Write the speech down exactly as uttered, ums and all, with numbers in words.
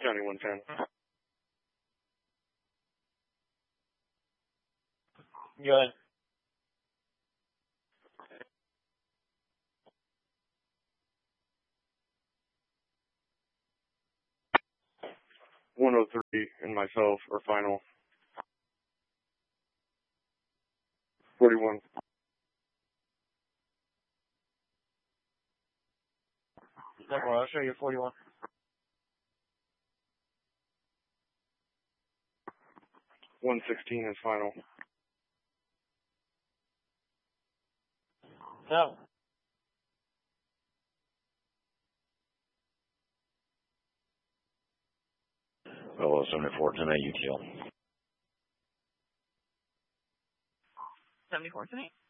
County one ten. Go ahead. one oh three and myself are final. forty-one. Second one, I'll show you forty-one. one sixteen is final. No. Oh, seventy-four ten A U T L. seventy-four ten A.